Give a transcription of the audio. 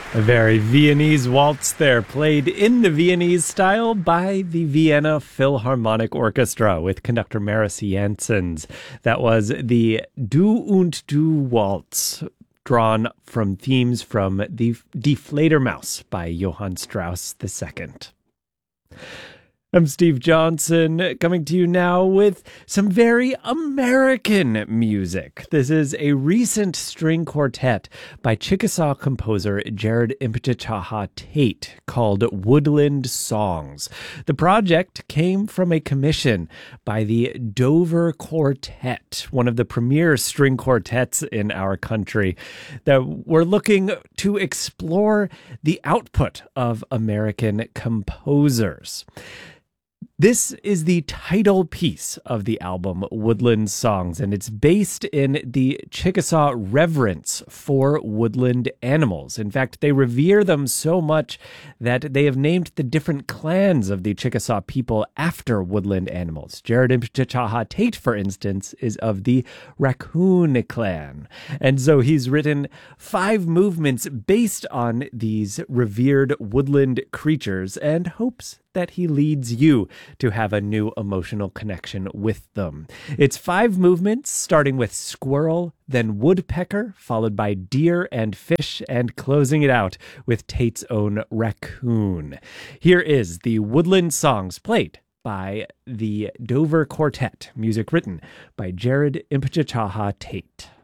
A very Viennese waltz there, played in the Viennese style by the Vienna Philharmonic Orchestra with conductor Maris Janssens. That was the Du und Du Waltz, drawn from themes from the Die Fledermaus by Johann Strauss II. I'm Steve Johnson, coming to you now with some very American music. This is a recent string quartet by Chickasaw composer Jared Impechaha Tate called Woodland Songs. The project came from a commission by the Dover Quartet, one of the premier string quartets in our country, that were looking to explore the output of American composers. This is the title piece of the album, Woodland Songs, and it's based in the Chickasaw reverence for woodland animals. In fact, they revere them so much that they have named the different clans of the Chickasaw people after woodland animals. Jared Impechaha Tate, for instance, is of the Raccoon clan. And so he's written 5 movements based on these revered woodland creatures and hopes that he leads you to have a new emotional connection with them. It's 5 movements, starting with squirrel, then woodpecker, followed by deer and fish, and closing it out with Tate's own raccoon. Here is the Woodland Songs, played by the Dover Quartet, music written by Jared Impechaha Tate.